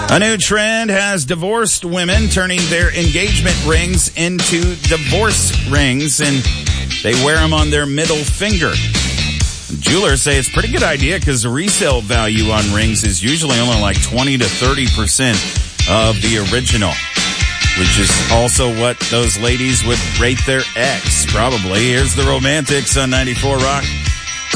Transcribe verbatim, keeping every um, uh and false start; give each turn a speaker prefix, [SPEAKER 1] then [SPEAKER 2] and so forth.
[SPEAKER 1] A new trend has divorced women turning their engagement rings into divorce rings, and they wear them on their middle finger. Jewelers say it's a pretty good idea because the resale value on rings is usually only like twenty to thirty percent of the original, which is also what those ladies would rate their ex, probably. Here's the Romantics on ninety-four Rock.